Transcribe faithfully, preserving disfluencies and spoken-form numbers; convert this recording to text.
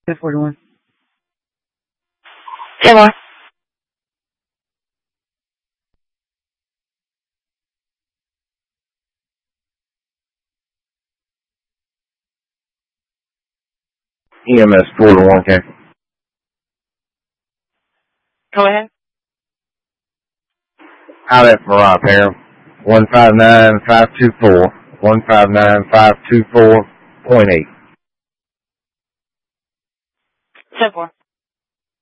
ten forty-one. ten more. E M S four to one, K. Go ahead. Out at Mariah Pair. one five nine five two four. one five nine five two four point eight. ten four.